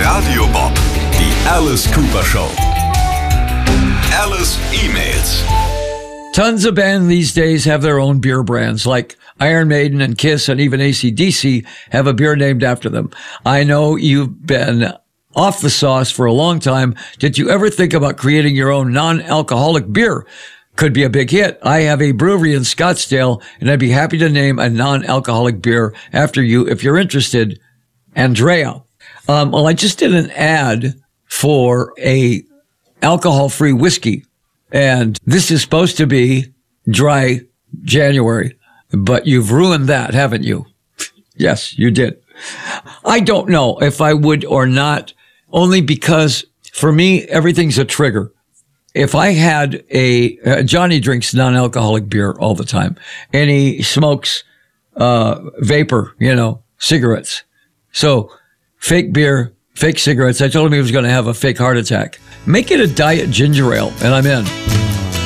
Radio Bob, die Alice Cooper Show. Alice emails. Tons of bands these days have their own beer brands, like Iron Maiden and Kiss and even AC/DC have a beer named after them. I know you've been off the sauce for a long time. Did you ever think about creating your own non-alcoholic beer? Could be a big hit. I have a brewery in Scottsdale, and I'd be happy to name a non-alcoholic beer after you if you're interested. Andrea. Well, I just did an ad for a alcohol-free whiskey, and this is supposed to be dry January, but you've ruined that, haven't you? Yes, you did. I don't know if I would or not, only because for me, everything's a trigger. If I had Johnny drinks non-alcoholic beer all the time, and he smokes vapor, cigarettes. So fake beer, fake cigarettes. I told him he was going to have a fake heart attack. Make it a diet ginger ale, and I'm in.